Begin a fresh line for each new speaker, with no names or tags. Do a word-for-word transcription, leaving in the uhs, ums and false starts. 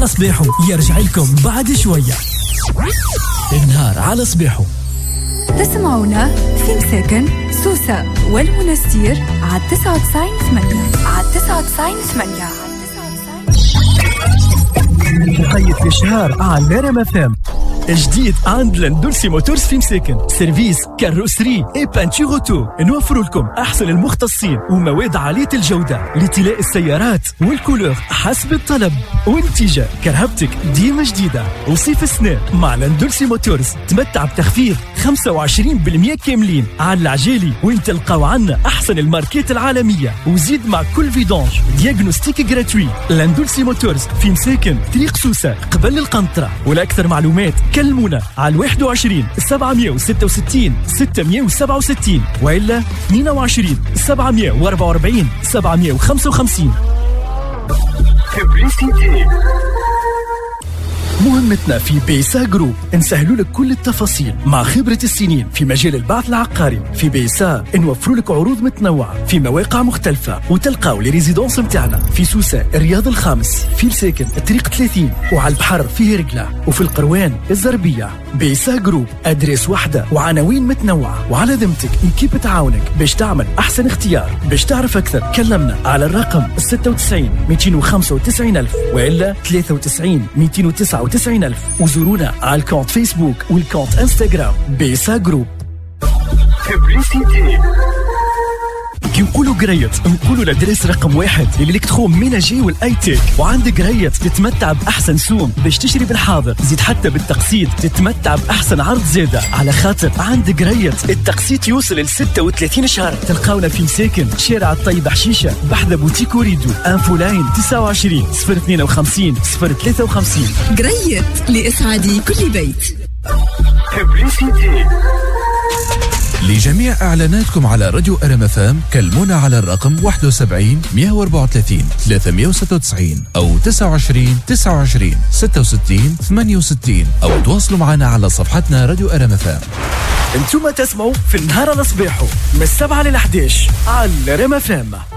على صباحو يرجع لكم بعد شوية. النهار على صباحو
تسمعونا في مساكن سوسة والمنستير على تسعة وتسعين ثمانية على تسعة وتسعين ثمانية
مقيد في شهر على ريم اف ام. جديد عند لاندولسي موتورز في مساكن، سيرفيس كاروسري اي بانتور اوتو. نوفر لكم احسن المختصين ومواد عاليه الجوده لطلاء السيارات والكولور حسب الطلب والاتجاه. كرهبتك ديما جديده. وصيف السنة مع لاندولسي موتورز تمتع بتخفيض خمسة وعشرين بالمئة كاملين على العجالي، وين تلقاو عنا احسن الماركات العالميه. وزيد مع كل فيدونج دياغنوستيك جراتوي. لاندولسي موتورز في مساكن طريق سوسه قبل القنطره. ولاكثر معلومات كلمونا على واحد وعشرين سبعمئة وستة وستين ستمئة وسبعة وستين وإلا اثنين وعشرين سبعمئة وأربعة وأربعين سبعمئة وخمسة وخمسين. مهمتنا في بيسا جروب نسهلوا لك كل التفاصيل مع خبرة السنين في مجال البعث العقاري. في بيسا نوفروا لك عروض متنوعة في مواقع مختلفة، وتلقاو لي ريزيدونس متاعنا في سوسة الرياض الخامس، في الساكن الطريق ثلاثين، وعلى البحر في هرقلة، وفي القروان الزربية. بيسا جروب أدريس واحدة وعناوين متنوعة، وعلى ذمتك نكيب تعاونك باش تعمل أحسن اختيار. باش تعرف أكثر كلمنا على الرقم ستة وتسعين مئتين وخمسة وتسعين ألف وإلا ثلاثة وتسعين مئتين وتسعة وتسعين ألف. وزورونا على الكونت فيسبوك والكونت انستغرام بيسا جروب. كي نقولوا قريت نقولوا الادريس رقم واحد اللي لك تخوم ميناجي والاي تيك. وعندك قريت تتمتع باحسن سوم باش تشتري بالحاضر، زيد حتى بالتقسيط تتمتع باحسن عرض زاده، على خاطر عندك قريت التقسيط يوصل ل ستة وثلاثين شهر. تلقاونا في مساكن شارع الطيب حشيشه بحذا بوتيك وريدو. انفو لاين تسعة وعشرين صفر اثنين وخمسين صفر ثلاثة وخمسين.
قريت لإسعاد كل بيت.
لجميع إعلاناتكم على راديو أرم اف ام كلمونا على الرقم واحد وسبعين مئة وأربعة وثلاثين ثلاثمئة وستة وتسعين أو تسعة وعشرين تسعة وعشرين ستة وستين ثمانية وستين، أو تواصلوا معنا على صفحتنا راديو أرم اف ام.
انتم تسمعوا في النهار على صباحو من السبعة للحداش على ريم اف ام.